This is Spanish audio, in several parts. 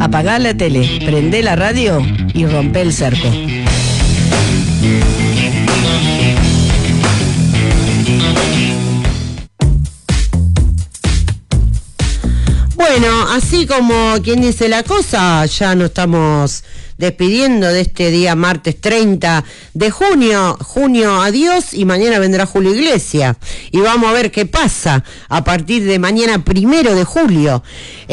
Apagá la tele, prendé la radio y rompé el cerco. Bueno, así como quien dice la cosa, ya nos estamos despidiendo de este día martes 30 de junio. Junio, adiós, y mañana vendrá Julio Iglesias. Y vamos a ver qué pasa a partir de mañana 1 de julio.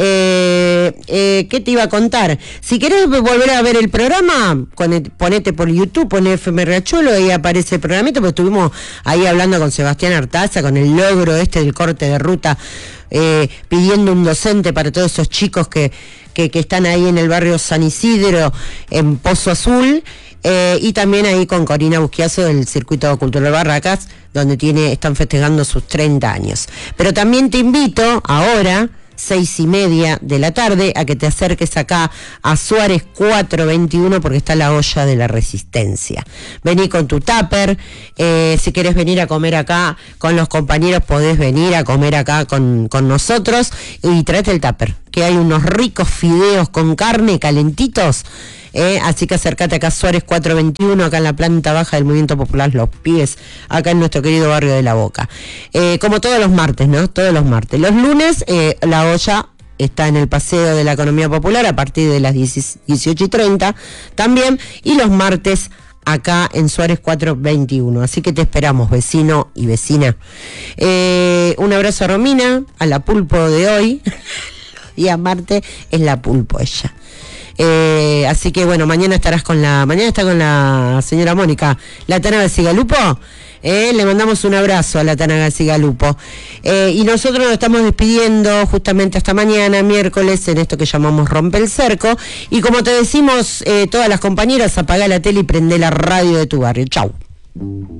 ¿Qué te iba a contar? Si querés volver a ver el programa, ponete por YouTube, poné FM Riachuelo, ahí aparece el programita, porque estuvimos ahí hablando con Sebastián Artaza, con el logro del corte de ruta, pidiendo un docente para todos esos chicos que están ahí en el barrio San Isidro, en Pozo Azul, y también ahí con Corina Busquiazo del Circuito Cultural Barracas, donde están festejando sus 30 años. Pero también te invito ahora, 6:30 de la tarde, a que te acerques acá a Suárez 421, porque está la olla de la Resistencia. Vení con tu tupper, si querés venir a comer acá con los compañeros, podés venir a comer acá con nosotros, y traete el tupper, que hay unos ricos fideos con carne calentitos. Así que acércate acá a Suárez 421, acá en la planta baja del Movimiento Popular Los Pies, acá en nuestro querido barrio de La Boca. Como todos los martes, ¿no? Todos los martes. Los lunes, la olla está en el Paseo de la Economía Popular a partir de las 18:30 también, y los martes acá en Suárez 421. Así que te esperamos, vecino y vecina. Un abrazo a Romina, a la pulpo de hoy, y a Marte es la pulpo ella. Así que bueno, mañana está con la señora Mónica, la Tana Garcigalupo. Le mandamos un abrazo a la Tana Garcigalupo. Y nosotros nos estamos despidiendo justamente hasta mañana, miércoles, en esto que llamamos Rompe el Cerco. Y como te decimos, todas las compañeras, apagá la tele y prendé la radio de tu barrio. Chau.